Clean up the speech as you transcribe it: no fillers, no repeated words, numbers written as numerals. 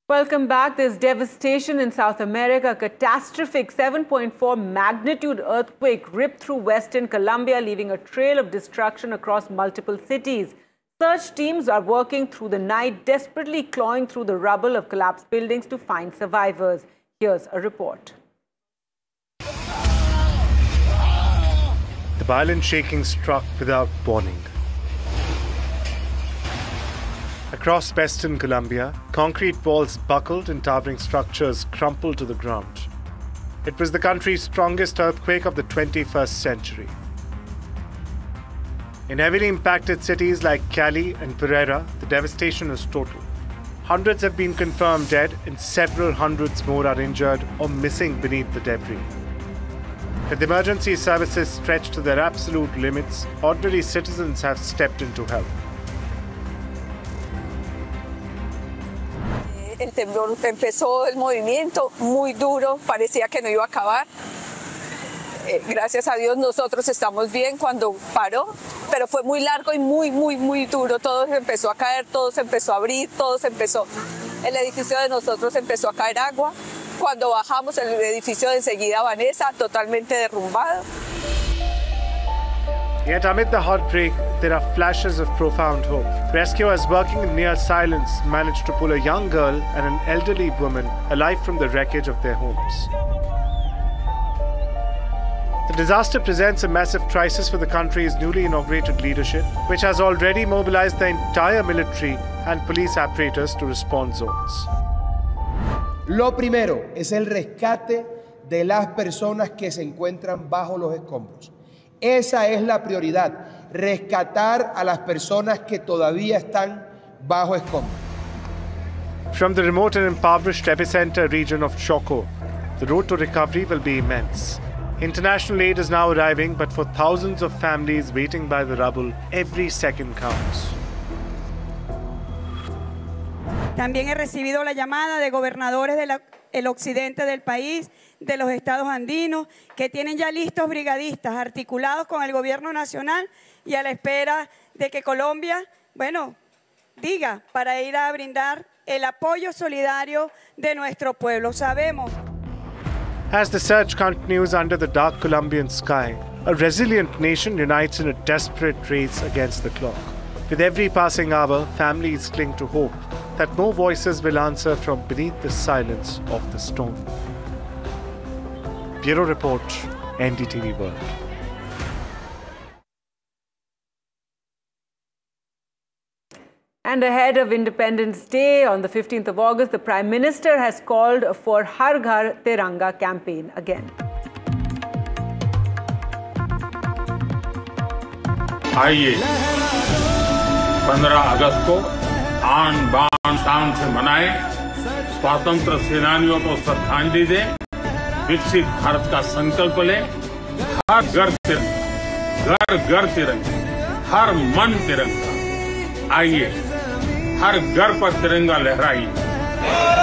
Welcome back. There's devastation in South America. A catastrophic 7.4 magnitude earthquake ripped through western Colombia, leaving a trail of destruction across multiple cities. Search teams are working through the night, desperately clawing through the rubble of collapsed buildings to find survivors. Here's a report. The violent shaking struck without warning. Across western Colombia, concrete walls buckled and towering structures crumpled to the ground. It was the country's strongest earthquake of the 21st century. In heavily impacted cities like Cali and Pereira, the devastation is total. Hundreds have been confirmed dead and several hundreds more are injured or missing beneath the debris. With emergency services stretched to their absolute limits, ordinary citizens have stepped in to help. El temblor empezó el movimiento muy duro, parecía que no iba a acabar. Gracias a Dios nosotros estamos bien cuando paró, pero fue muy largo y muy duro. Todo se empezó a caer, todo se empezó a abrir, el edificio de nosotros empezó a caer agua. Cuando bajamos el edificio de enseguida Vanessa, totalmente derrumbado. Yet amid the heartbreak, there are flashes of profound hope. Rescuers working in near silence managed to pull a young girl and an elderly woman alive from the wreckage of their homes. The disaster presents a massive crisis for the country's newly inaugurated leadership, which has already mobilized the entire military and police apparatus to response zones. Lo primero es el rescate de las personas que se encuentran bajo los escombros. Esa es la prioridad, rescatar a las personas que todavía están bajo escombros. From the remote and impoverished epicenter region of Choco, the road to recovery will be immense. International aid is now arriving, but for thousands of families waiting by the rubble, every second counts. También he recibido la llamada de gobernadores del occidente del país, de los estados andinos, que tienen ya listos brigadistas articulados con el gobierno nacional y a la espera de que Colombia, diga para ir a brindar el apoyo solidario de nuestro pueblo. Sabemos. As the search continues under the dark Colombian sky, a resilient nation unites in a desperate race against the clock. With every passing hour, families cling to hope that more voices will answer from beneath the silence of the storm. Bureau Report, NDTV World. And ahead of Independence Day on the 15th of August, the Prime Minister has called for Har Ghar Tiranga campaign again. आइए 15 अगस्त को आन बान शान से मनाएं, स्वातंत्र सेनानियों को श्रद्धांजलि दें, विकसित भारत का संकल्प लें, हर घर तिरंगा, घर घर तिरंगा, हर मन तिरंगा। आइए हर घर पर तिरंगा लहराइए।